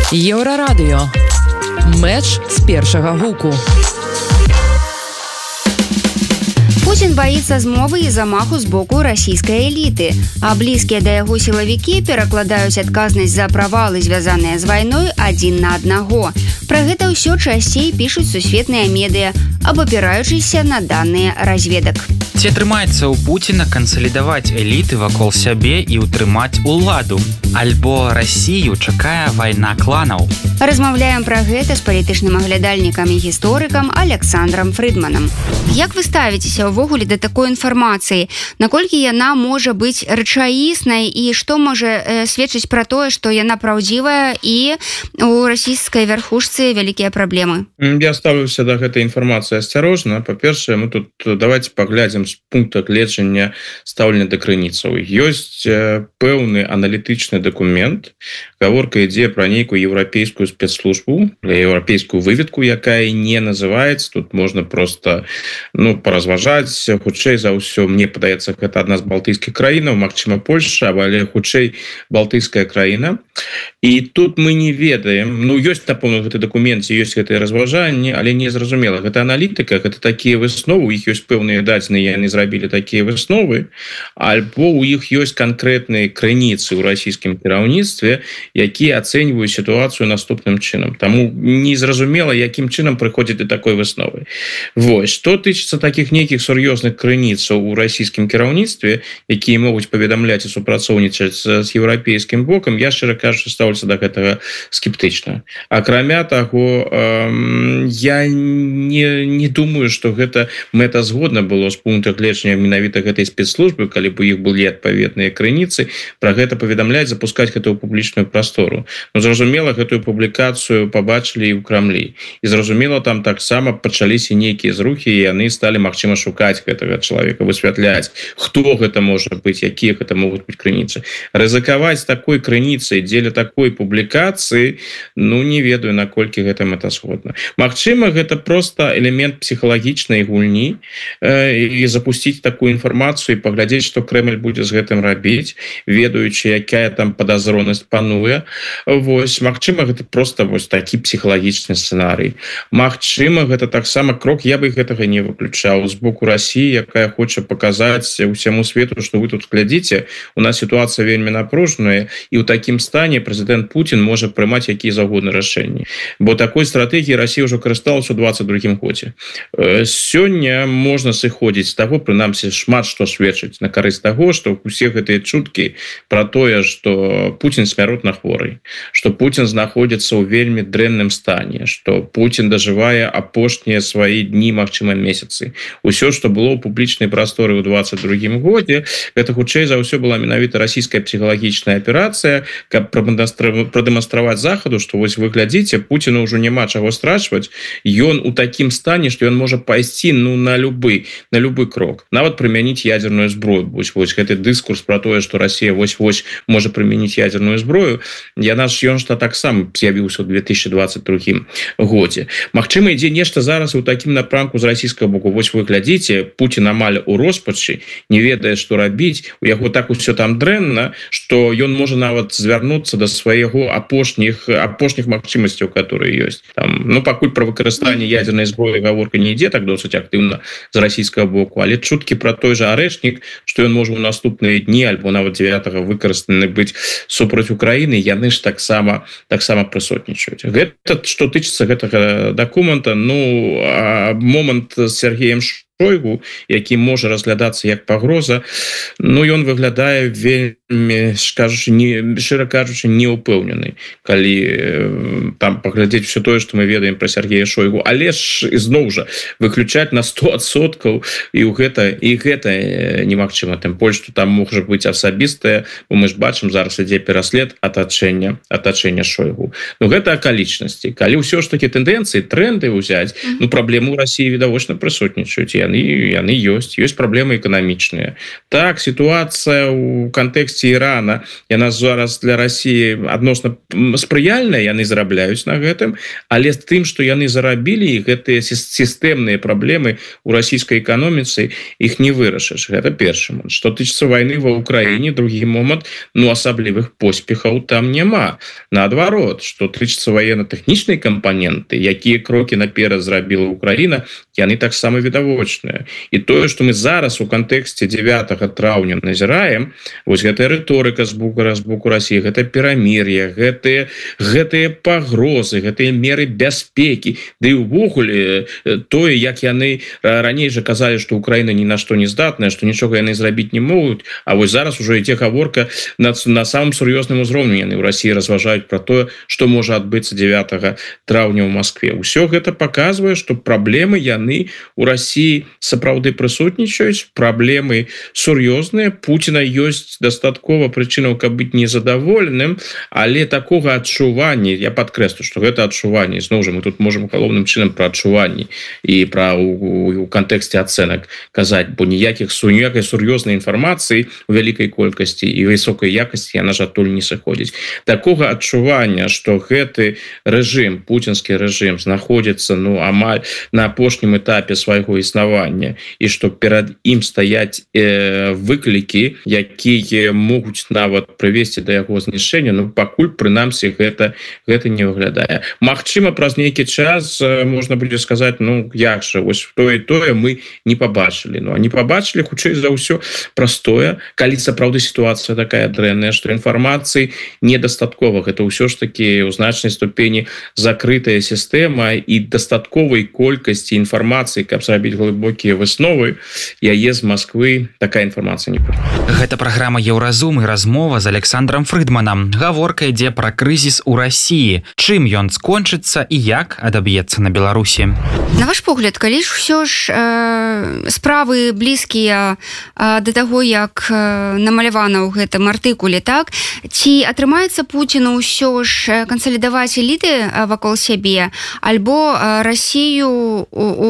Еўрарадыё. Мэч з першага гуку. Путін баіцца змовы і замаху з боку расійскай эліты, а блізкія да яго сілавікі перакладаюць адказнасць за правалы, звязаныя з вайной, адзін на аднаго. Пра гэта ўсё часцей пішуць сусветныя медыа, абапіраючыся на даныя разведак. Ці атрымаецца ў Пуціна кансалідаваць эліты вакол сябе і ўтрымаць уладу? Альбо Расію чакае вайна кланаў? Размаўляем пра гэта з палітычным аглядальнікам і гісторыкам Александром Фрыдманам. Як вы ставіцеся ўвогуле да такой інфармацыі? Наколькі яна можа быць рэчаіснай і што можа сведчыць пра тое, што яна праўдзівая і у расійскай вярхушцы вялікія праблемы? Я ставлюся да гэтай інфармацыі асцярожна. Па-першае, мы тут давайте паглядзім з пункта гледжання стаўлення да крыніцаў. Ёсць пэўны аналітычны дакумент, гаворка ідзе пра нейкую еўрапейскую спецслужбу, еўрапейскую выведку, якая не называецца. Тут можна просто паразважаць. Хутчэй за ўсё, мне падаецца, гэта адна з балтыйскіх краінаў, магчыма, Польша, але хутчэй балтыйская краіна. І тут мы не ведаем, ёсць, напэўна, гэты дакуменце, ёсць гэтыя разважанні, але не зразумела. Гэта аналітыка, гэта такія высновы, у іх ёсць пэўныя дадзеныя, яны зрабілі такія высновы, альбо у іх ёсць канкрэтныя крыніцы ў расійскім кіраўніцтве, якія ацэньваюць сітуацыю наступным чынам. Таму незразумела, якім чынам прыходзіць да такой высновы. Вось, што тычыцца такіх нейкіх сур'ёзных крыніцаў у расійскім кіраўніцтве, якія могуць паведамляць і супрацоўнічаць з еўрапейскім бокам, я, шчыра кажучы, ставлюся да гэтага скептычна. Акрамя таго, я не думаю, што гэта мэтазгодна было з пункта гледжання менавіта гэтай спецслужбы, калі б у іх былі адпаведныя крыніцы, пра гэта паведамляць, запускаць гэта ў публічную прастору. Зразумела, гэтую публікацыю пабачылі і ў Крамлі. І зразумела, там таксама пачаліся нейкія зрухі, і яны сталі, магчыма, шукаць гэтага чалавека, высвятляць, хто гэта можа быць, якія гэта могуць быць крыніцы. Рызыкаваць такой крыніцай дзеля такой публікацыі, не ведаю, наколькі гэта мэтазгодна. Магчыма, гэта проста элемент псіхалагічнай гульні і запусціць такую інфармацыю і паглядзець, што Крэмль будзе з гэтым рабіць, ведаючы, якая там падазронасць пануе. Вось, магчыма, гэта проста вось такі псіхалагічны сцэнарый. Магчыма, гэта таксама крок, я бы гэтага не выключаў, з боку Расіі, якая хоча паказаць усяму свету, што вы тут глядзіце, у нас сітуацыя вельмі напружаная, і ў такім стане прэзідэнт Путін можа прымаць якія заўгодна рашэнні. Бо такой стратэгіі Расія ўжо карысталася ў 22 годзе. Сёння можна сыходзіць з таго, прынамсі, шмат што сведчыць на карысць таго, што усе гэтыя чуткі пра тое, што Путін смяротна хворы, што Путін знаходзіцца ў вельмі дрэнным стане, што Путін дажывае апошнія свае дні, магчыма, месяцы. Усё, што было ў публічнай прасторы ў 22 годзе, гэта хутчэй за ўсё была менавіта расійская псіхалагічная аперацыя, каб прадэманстраваць захаду, што вось вы глядзіце, Пуціну ўжо няма чаго страчваць, ён у такім стане, што ён можа пайсці на любы крок, нават прымяніць ядзерную зброю. Вось гэты дыскурс пра тое, што Расія вось-вось можа прымяніць ядзерную зброю, ён ж таксама з'явіўся ў 2022 годзе. Магчыма, ідзе нешта зараз у такім напрамку з расійскага боку. Вось вы глядзіце, Путін амаль у роспачы, не ведае, што рабіць, у яго так усё там дрэнна, што ён можа нават звярнуцца да свайго апошніх магчымасцяў, которые ёсць. Пакуль пра выкарыстанне ядзернай зброі гаворка не ідзе так досыць актыўна з расійскага боку, але чуткі пра той жа арэшнік, што ён можа ў наступныя дні альбо нават 9 выкарыстаны быць супраць Украіны, яны ж таксама прысутнічаюць. Гэта, што тычыцца гэтага дакумента, момант з Сергеем Шойгу, які можа разглядацца як пагроза, ён выглядае вельмі, шчыра кажучы, неўпэўнены, калі там паглядзець все тое, што мы ведаем пра Сергея Шойгу. Але ж ізноў жа выключаць на 100% і гэта немагчыма, тым больш, што там можа быць асабістае, бо мы ж бачым, зараз ідзе пераслед атачэння Шойгу. Гэта акалічнасці. Калі ўсё ж такі тэндэнцыі, тренды ўзяць, праблемы ў Расіі відавочна прысутнічаюць. яны ёсць праблемы эканамічныя. Так, сітуацыя ў кантэксце Ірана, яна зараз для России адносна спрыяльная, яны зарабляюць на гэтым, але з тым, што яны зарабілі, гэтыя сістэмныя праблемы ў расійскай эканоміцы, іх не вырашыш. Гэта першы момант. Што тычыцца вайны ва Ўкраіне, другі момант, асаблівых поспехаў там няма. Наадварот, што тычыцца военно-тэхнічнай кампаненты, якія крокі наперад зрабіла Украіна, яны таксама відавочныя. І тое, што мы зараз у кантэксце 9 траўня назіраем, вось гэтая рыторыка з боку России, гэта перамір'е, гэтыя пагрозы, гэтыя меры бяспекі, ды і ўвогуле тое, як яны раней жа казалі, што Украіна ні на што не здатная, што нічога яны зрабіць не могуць, а вось зараз ужо ідзе гаворка на самым сур'ёзным узроўні. Яны ў России разважаюць пра тое, што можа адбыцца 9 траўня ў Москве. Усё гэта паказвае, што праблемы яны у России сапраўды прысутнічаюць, праблемы сур'ёзныя. Путина ёсць дастаткова прычынаў, каб быць незадаволеным, але такога адчування, я падкрэслю, што гэта адчуванне, зноў жа мы тут можам галоўным чынам пра адчуванні і пра у кантэксце ацэнак казаць, бо ніякай сур'ёзнай інфармацыі у вялікай колькасці і высокай якасці яна ж адтуль не сыходзіць. Такога адчування, што гэты рэжым, пуцінскі рэжым знаходзіцца амаль на апошнім этапе свайго існавання і што перад ім стаяць выклікі, якія могуць нават прывесці да яго знішчэння, пакуль прынамсі гэта не выглядае. Магчыма, праз нейкі час можна будзе сказаць, як жа, вось тое і тое мы не пабачылі. А не пабачылі, хутчэй за ўсё простое, калі сапраўды сітуацыя такая дрэнная, што інфармацыі недастаткова. Гэта ўсё ж такі ў значнай ступені закрытая сістэма і дастатковай колькасці інфармацыі, каб зрабіць глыбокія высновы, яе з Москвы такая інфармацыя не прыходзіць. Гэта праграма Еўразум і размова з Александром Фрыдманам. Гаворка ідзе пра крызіс у России. Чым ён скончыцца і як адаб'ецца на Беларусі? На ваш погляд, калі ж ўсё ж справы блізкія да таго, як намалявана ў гэтым артыкуле, так? Ці атрымаецца Пуціну ўсё ж кансалідаваць эліты вакол сябе, альбо Россию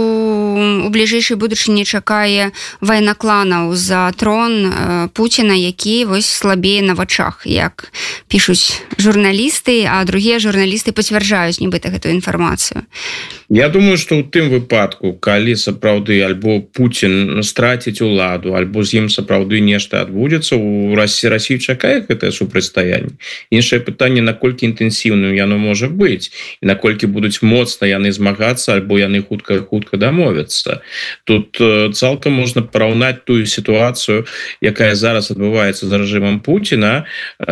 у бліжэйшай будучыні чакае вайна кланаў за трон Пуціна, які вось слабее на вачах, як пішуць журналісты, а другія журналісты пацвярджаюць нібыта гэтую інфармацыю. Я думаю, што ў тым выпадку, калі сапраўды альбо Путін страціць уладу, альбо з ім сапраўды нешта адбудзецца, у Россию чакае гэтае супрацьстаянне. Іншае пытанне, наколькі інтэнсіўным яно можа быць, і наколькі будуць моцна яны змагацца, альбо яны хутка дамовяцца. Тут цалкам можна параўнаць тую сітуацыю, якая зараз адбываецца з рэжымам Пуціна,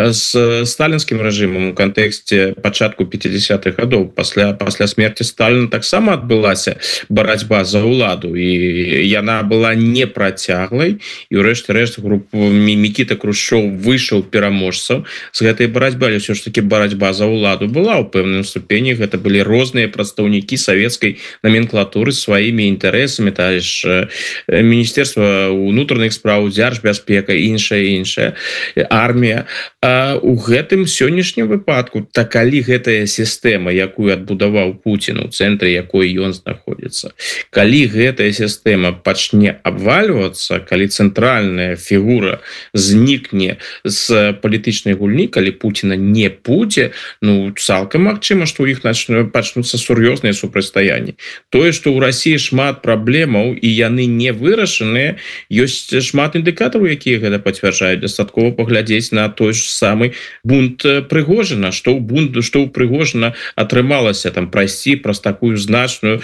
з сталінскім рэжымам у кантэксце пачатку 50-х гадоў. Пасля смерці Сталіна таксама адбылася барацьба за ўладу, і яна была непрацяглай, і ўрэшце рэшт Мікіта Хрушчоў выйшаў пераможцаў з гэтай барацьбы, але ўсё ж такі барацьба за ўладу была ў пэўным ступені. Гэта былі розныя прадстаўнікі савецкай номенклатуры з сваімі інтарэсамі, тая ж Міністэрства ўнутраных спраў, дзяржбяспека, іншая армія. А у гэтым сённяшнім выпадку, калі гэтая сістэма, якую адбудаваў Пуцін, у цэнтры якой ён знаходзіцца, калі гэтая сістэма пачне абвальвацца, калі цэнтральная фігура знікне з палітычнай гульні, калі Пуціна не будзе, цалкам магчыма, што ў іх пачнуцца сур'ёзныя супрацьстаянні. Тое, што ў Расіі шмат праблемаў і яны не вырашаныя, ёсць шмат індыкатараў, якія гэта пацвярджаюць. Дастаткова паглядзець на той ж самы бунт Прыгожына, што ў Прыгожына атрымалася прайсці праз такую значную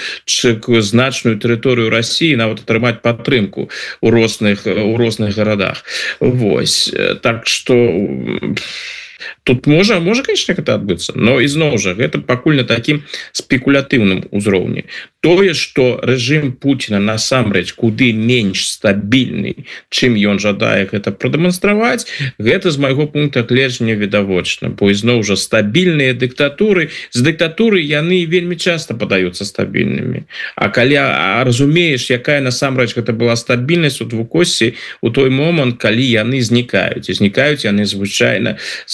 тэрыторыю России, нават атрымаць падтрымку у розных гарадах. Вось. Так што тут можа, конечно, гэта адбыцца, но ізноў жа, гэта пакуль на такім спекулятыўным узроўні. Тое, што рэжым Пуціна насамрэч куды менш стабільны, чым ён жадае гэта прадэманстраваць, гэта з майго пункта гледжання відавочна, бо ізноў жа стабільныя дыктатуры, з дыктатуры яны вельмі часта падаюцца стабільнымі. А калі разумееш, якая насамрэч гэта была стабільнасць у двукоссі у той момант, калі яны знікаюць. І знікаюць яны звычайна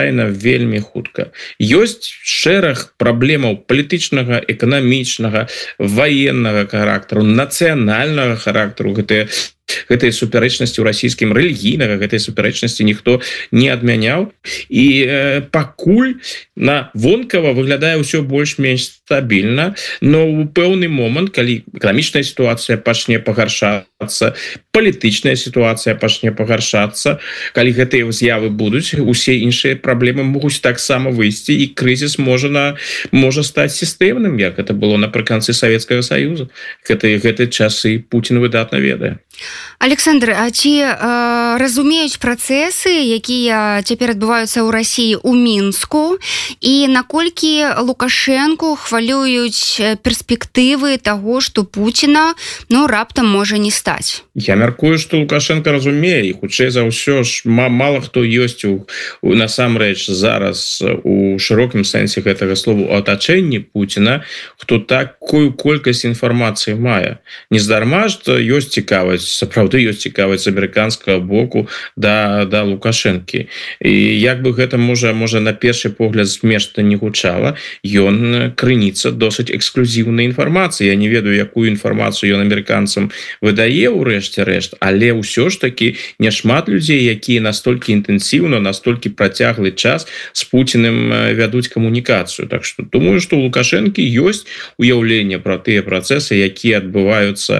звычайна вельмі хутка. Ёсць шэраг праблемаў палітычнага, эканамічнага, ваеннага характару, нацыянальнага характару. Гэтай супярэчнасці ў расійскім рэлігійнага, гэтай супярэчнасці ніхто не адмяняў. І пакуль на вонкава выглядае ўсё больш-менш стабільна, но ў пэўны момант, калі эканамічная сітуацыя пачне пагаршацца, палітычная сітуацыя пачне пагаршацца, калі гэтыя з'явы будуць, усе іншыя праблемы могуць таксама выйсці, і крызіс можа стаць сістэмным, як это было напрыканцы Савецкага Саюза. Гэты часы Путін выдатна ведае. Александр, а ці разумеюць працэсы, якія цяпер адбываюцца ў Расіі ў Мінску, і наколькі Лукашэнку хвалююць перспектывы таго, што Пуціна раптам можа не стаць? Я мяркую, што Лукашенко разумее, і хутчэй за ўсё ж мала хто ёсць насамрэч зараз у шырокім сэнсе гэтага слова у атачэнні Пуціна, хто такую колькасць інфармацыі мае. Нездарма ж ёсць цікавасць, сапраўды ёсць цікавасць з амерыканскага боку да Лукашэнкі. І як бы гэта можа на першы погляд смешна не гучала, ён крыніца досыць эксклюзіўнай інфармацыі. Я не ведаю, якую інфармацыю ён амерыканцам выдае ў рэшце рэшт, але ўсё ж такі няшмат людзей, якія настолькі інтэнсіўна, настолькі працяглы час з Пуціным вядуць камунікацыю. Так што думаю, што у Лукашэнкі ёсць уяўленне пра тыя працэсы, якія адбываюцца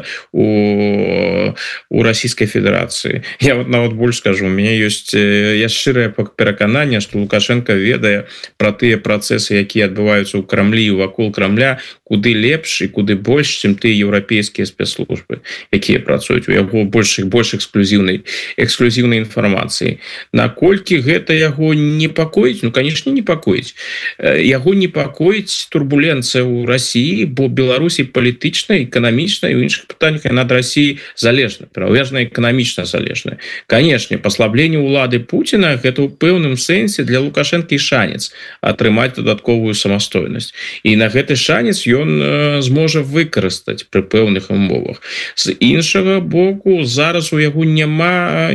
у Расійскай Федэрацыі. Я нават больш скажу, у мяне ёсць шчырае перакананне, што Лукашенко ведае пра тыя працэсы, якія адбываюцца ў Крамлі і вакол Крамля, куды лепш і куды больш, чым тыя еўрапейскія спецслужбы, якія працуюць у яго больш эксклюзіўнай інфармацыі. Наколькі гэта яго непакоіць? Канешне, непакоіць. Яго непакоіць турбуленцыя ў Расіі, бо Беларусі палітычна, эканамічна і ў іншых пытаннях яна ад Расіі залежна, пераважна эканамічна залежна. Канешне, паслабленне ўлады Пуціна гэта ў пэўным сэнсе для Лукашэнкі шанец атрымаць дадатковую самастойнасць. І на гэты шанец ён зможа выкарыстаць пры пэўных умовах. З іншага боку, зараз у яго няма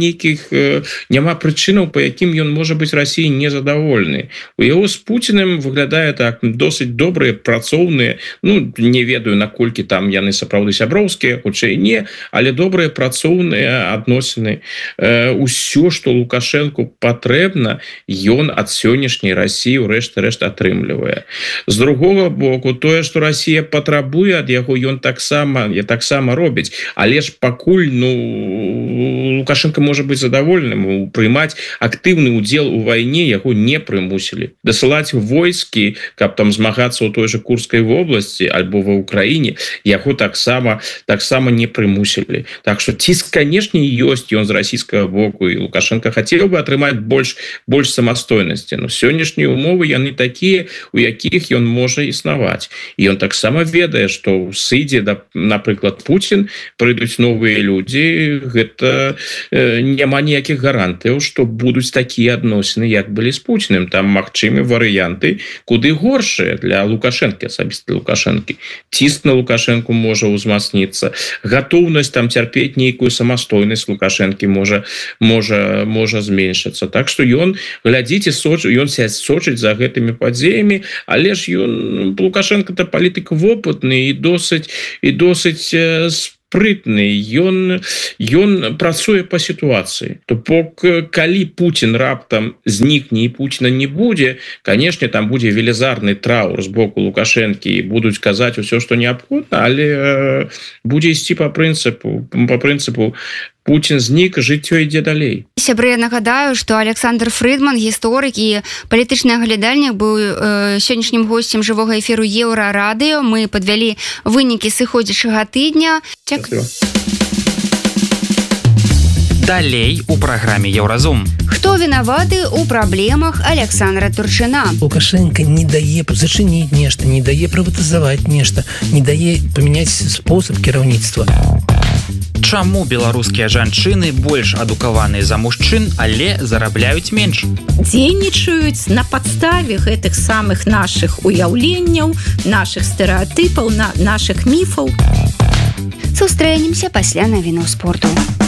прычынаў, па якім ён можа быць Расіі незадаволены. У яго з Пуціним выглядае так досыць добрыя, працоўныя, не ведаю, наколькі там яны сапраўды сяброўскія, хутчэй не, але добрыя працоўныя адносіны. Усё, што Лукашэнку патрэбна, ён ад сённяшняй Расіі ў рэшт атрымлівае. З другога боку, тое, што Расія патрабуе ад яго, ён таксама робіць. Але ж пакуль Лукашенко можа быць задаволеным, прымаць актыўны ўдзел у вайне яго не прымусілі. Дасылаць войскі, каб там змагацца ў той жа Курскай вобласці альбо ва Ўкраіне, яго таксама не прымусілі. Так што ціск, канешне, ёсць ён з расійскага боку, і Лукашенко хацеў бы атрымаць больш самастойнасці. Но сённяшнія умовы яны такія, у якіх ён можа існаваць. І ён таксама ведае, што сыдзе, напрыклад, Пуцін, прыйдуць новыя людзі, гэта няма ніякіх гарантыяў, што будуць такія адносіны, як былі з Пуціним. Там магчымы варыянты куды горшыя для Лукашэнкі, асабіста Лукашэнкі. Ціск на Лукашэнку можа ўзмацніцца. Гатоўнасць там цярпець нейкую самастойнасць Лукашэнкі можа зменшыцца. Так што ён, глядзіце, ён сочыць за гэтымі падзеямі, але ж Лукашенко-то палітык вопытны і досыць спрытны, ён працуе па сітуацыі. То бок, калі Пуцін раптам знікне і Пуціна не будзе, канешне, там будзе велізарны траур з боку Лукашэнкі і будуць казаць усё, што неабходна, але будзе ісці па прынцыпу Пуцін знік, жыццё ідзе далей. Сябры, я нагадаю, што Александр Фрыдман, гісторык і палітычны аглядальнік, быў сённяшнім госцем жывога эфіру Еўрарадыё. Мы падвялі вынікі сыходзячага тыдня. Далей у праграме Еўразум. Хто вінаваты ў праблемах Александра Турчына? Лукашенко не дае зачыніць нешта, не дае прыватызаваць нешта, не дае памяняць спосаб кіраўніцтва. Чаму беларускія жанчыны больш адукаваныя за мужчын, але зарабляюць менш? Дзейнічаюць на падставе гэтых самых нашых уяўленняў, нашых стэрэатыпаў, нашых міфаў. Сустрэнемся пасля навінаў спорту.